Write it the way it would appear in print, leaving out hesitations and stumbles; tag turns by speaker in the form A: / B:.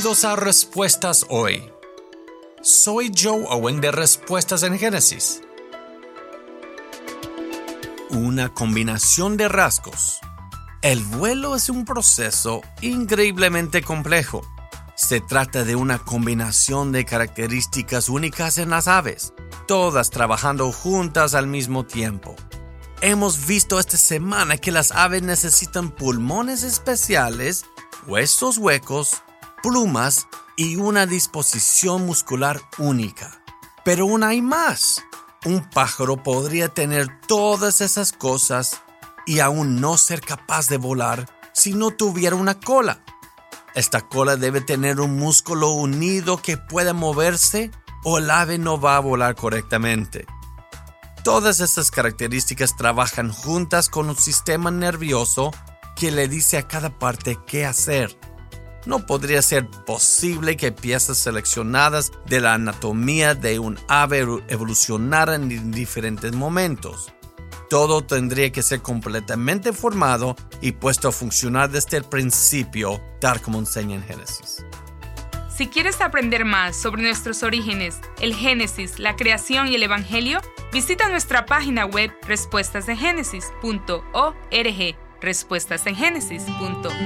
A: Bienvenidos a Respuestas Hoy. Soy Joe Owen de Respuestas en Génesis. Una combinación de rasgos. El vuelo es un proceso increíblemente complejo. Se trata de una combinación de características únicas en las aves, todas trabajando juntas al mismo tiempo. Hemos visto esta semana que las aves necesitan pulmones especiales, huesos huecos, plumas y una disposición muscular única. Pero aún hay más. Un pájaro podría tener todas esas cosas y aún no ser capaz de volar si no tuviera una cola. Esta cola debe tener un músculo unido que pueda moverse o el ave no va a volar correctamente. Todas estas características trabajan juntas con un sistema nervioso que le dice a cada parte qué hacer. No podría ser posible que piezas seleccionadas de la anatomía de un ave evolucionaran en diferentes momentos. Todo tendría que ser completamente formado y puesto a funcionar desde el principio, tal como enseña en Génesis.
B: Si quieres aprender más sobre nuestros orígenes, el Génesis, la creación y el Evangelio, visita nuestra página web respuestasengénesis.org. respuestasengenesis.org